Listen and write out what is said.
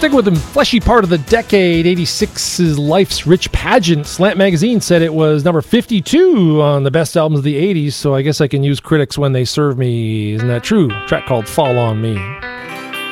Sticking with the fleshy part of the decade, 86's Life's Rich Pageant. Slant Magazine said it was number 52 on the best albums of the 80s, so I guess I can use critics when they serve me. Isn't that true? A track called Fall on Me.